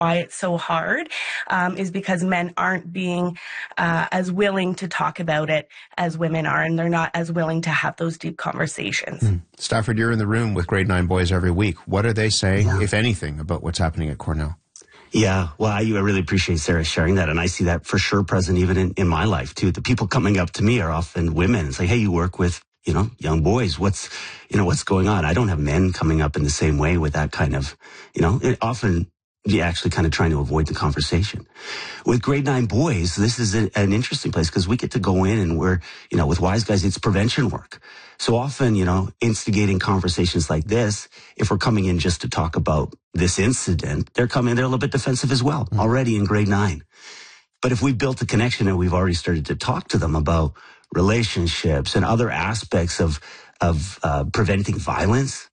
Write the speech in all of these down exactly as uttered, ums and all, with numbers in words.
why it's so hard um, is because men aren't being uh, as willing to talk about it as women are, and they're not as willing to have those deep conversations. Mm. Stafford, you're in the room with grade nine boys every week. What are they saying, yeah. if anything, about what's happening at Cornell? Yeah, well, I, I really appreciate Sarah sharing that, and I see that for sure present even in, in my life, too. The people coming up to me are often women and say, hey, you work with, you know, young boys. What's, you know, what's going on? I don't have men coming up in the same way with that kind of, you know, it often you're actually kind of trying to avoid the conversation. With grade nine boys, this is a, an interesting place because we get to go in and we're, you know, with Wise Guys, it's prevention work. So often, you know, instigating conversations like this, if we're coming in just to talk about this incident, they're coming, they're a little bit defensive as well, mm-hmm. already in grade nine. But if we built a connection and we've already started to talk to them about relationships and other aspects of, of, uh, preventing violence,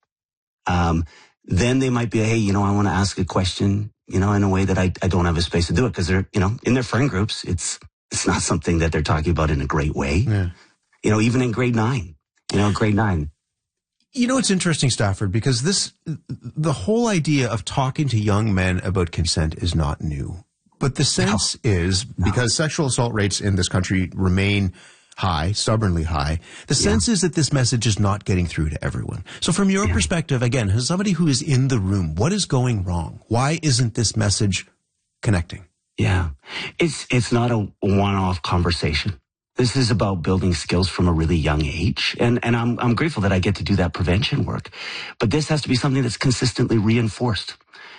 um, then they might be, hey, you know, I want to ask a question, you know, in a way that I, I don't have a space to do it because they're, you know, in their friend groups, it's, it's not something that they're talking about in a great way. Yeah. You know, even in grade nine, you know, grade nine. You know, it's interesting, Stafford, because this, the whole idea of talking to young men about consent is not new. But the sense no. is, because no. sexual assault rates in this country remain high, stubbornly high, the yeah. sense is that this message is not getting through to everyone. So from your yeah. perspective, again, as somebody who is in the room, what is going wrong? Why isn't this message connecting? Yeah. It's, it's not a one-off conversation. This is about building skills from a really young age. And, and I'm, I'm grateful that I get to do that prevention work. But this has to be something that's consistently reinforced.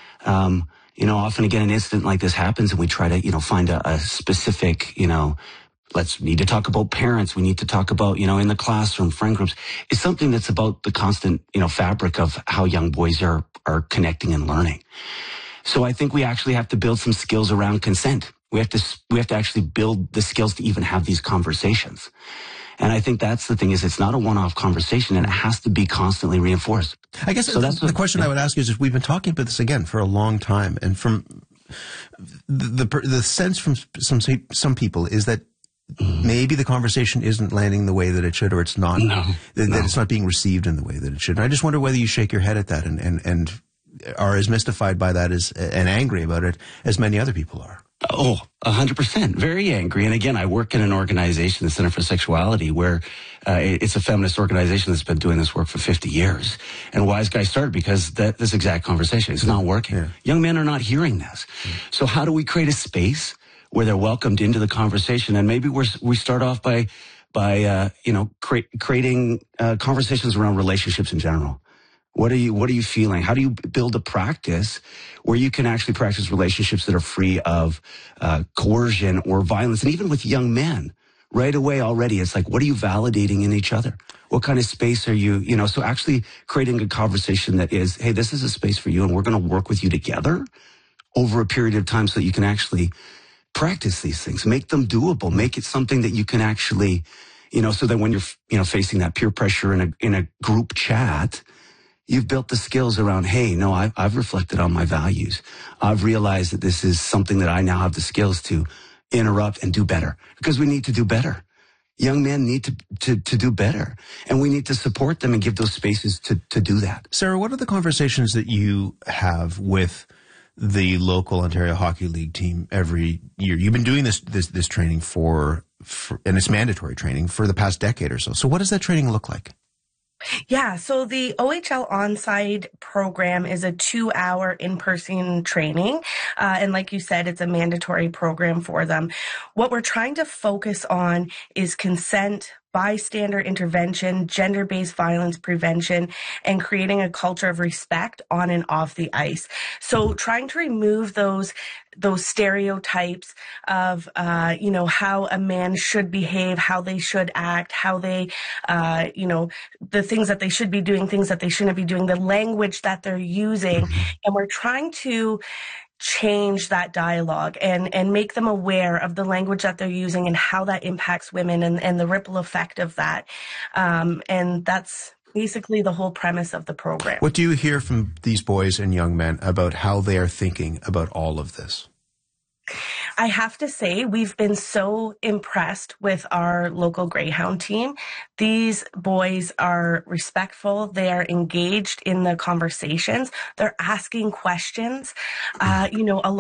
Um, you know, often again, an incident like this happens and we try to, you know, find a, a specific, you know, let's need to talk about parents. We need to talk about, you know, in the classroom, friend groups. It's something that's about the constant, you know, fabric of how young boys are, are connecting and learning. So I think we actually have to build some skills around consent. We have to, we have to actually build the skills to even have these conversations. And I think that's the thing is it's not a one-off conversation and it has to be constantly reinforced. I guess so that's the what, question yeah. I would ask you is if we've been talking about this again for a long time and from the, the, the sense from some, some people is that maybe the conversation isn't landing the way that it should, or it's not, no, that, no. that it's not being received in the way that it should. And I just wonder whether you shake your head at that and, and, and are as mystified by that as, and angry about it as many other people are. Oh, a hundred percent. Very angry. And again, I work in an organization, the Center for Sexuality, where uh, it's a feminist organization that's been doing this work for fifty years. And Wise Guys started because that this exact conversation is not working. Yeah. Young men are not hearing this. Yeah. So how do we create a space where they're welcomed into the conversation? And maybe we're, we start off by, by, uh, you know, cre- creating, uh, conversations around relationships in general. What are you, what are you feeling? How do you build a practice where you can actually practice relationships that are free of, uh, coercion or violence? And even with young men, right away already, it's like, what are you validating in each other? What kind of space are you, you know, so actually creating a conversation that is, hey, this is a space for you and we're going to work with you together over a period of time so that you can actually practice these things, make them doable, make it something that you can actually, you know, so that when you're, you know, facing that peer pressure in a, in a group chat, you've built the skills around, hey, no, I've, I've reflected on my values. I've realized that this is something that I now have the skills to interrupt and do better because we need to do better. Young men need to, to, to do better, and we need to support them and give those spaces to, to do that. Sarah, what are the conversations that you have with the local Ontario Hockey League team every year? You've been doing this, this, this training for, for, and it's mandatory training for the past decade or so. So what does that training look like? Yeah, so the O H L Onside program is a two-hour in-person training, uh, and like you said, it's a mandatory program for them. What we're trying to focus on is consent, bystander intervention, gender-based violence prevention, and creating a culture of respect on and off the ice. So trying to remove those those stereotypes of, uh, you know, how a man should behave, how they should act, how they, uh, you know, the things that they should be doing, things that they shouldn't be doing, the language that they're using. And we're trying to change that dialogue and, and make them aware of the language that they're using and how that impacts women and, and the ripple effect of that. Um, and that's basically the whole premise of the program. What do you hear from these boys and young men about how they are thinking about all of this? I have to say, we've been so impressed with our local Greyhound team. These boys are respectful. They are engaged in the conversations. They're asking questions. Uh, you know, a